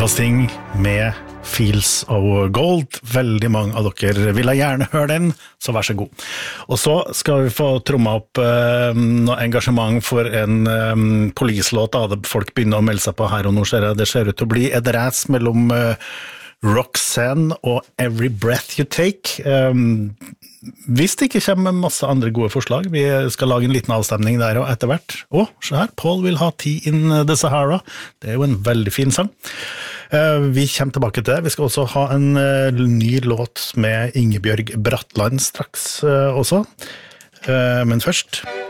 Broadcasting med Fields of Gold. Veldig mange av dere vil gjerne høre den, så vær så god. Og så skal vi få tromma opp noe engasjement for en polislåt. Folk begynner å melde seg på her og nå. Det ser ut til å bli et race mellom Roxanne og Every Breath You Take. Hvis det ikke kommer masse andre gode forslag, vi skal lage en liten avstemning der og etter hvert. Se her, Paul vil ha Tea in the Sahara. Det jo en veldig fin sang. Vi kommer tilbake til det. Vi skal også ha en ny låt med Ingebjørg Bratland straks også. Men først...